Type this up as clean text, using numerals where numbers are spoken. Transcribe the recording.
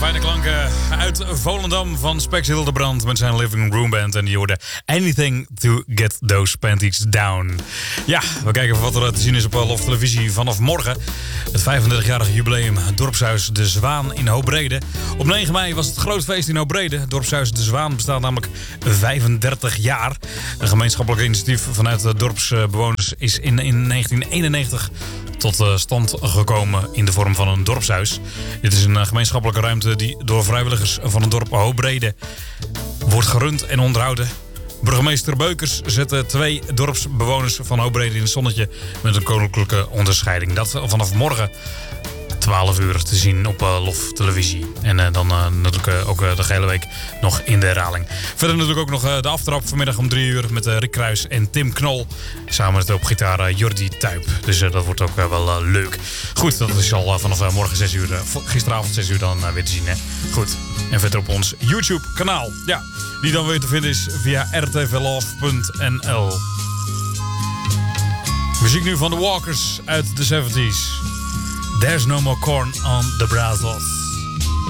Fijne klanken uit Volendam van Spex Hildebrand met zijn Living Room Band. En die hoorde Anything to Get Those Panties Down. Ja, we kijken even wat er te zien is op Lof Televisie vanaf morgen. Het 35-jarige jubileum Dorpshuis De Zwaan in Hoogbrede. Op 9 mei was het groot feest in Hoogbrede. Dorpshuis De Zwaan bestaat namelijk 35 jaar. Een gemeenschappelijk initiatief vanuit de dorpsbewoners is in 1991 tot stand gekomen in de vorm van een dorpshuis. Dit is een gemeenschappelijke ruimte die door vrijwilligers van het dorp Hoogbrede wordt gerund en onderhouden. Burgemeester Beukers zette 2 dorpsbewoners van Hoogbrede in het zonnetje met een koninklijke onderscheiding. Dat vanaf morgen 12 uur te zien op Lof Televisie. En dan natuurlijk ook de hele week nog in de herhaling. Verder natuurlijk ook nog de aftrap vanmiddag om 3 uur met Rick Kruis en Tim Knol. Samen met op gitaar Jordi Tuyp. Dus dat wordt ook wel leuk. Goed, dat is al vanaf morgen 6 uur. Gisteravond 6 uur dan weer te zien. Hè? Goed. En verder op ons YouTube kanaal. Ja, die dan weer te vinden is via rtvlove.nl. Muziek nu van de Walkers uit de 70s. There's no more corn on the brazos.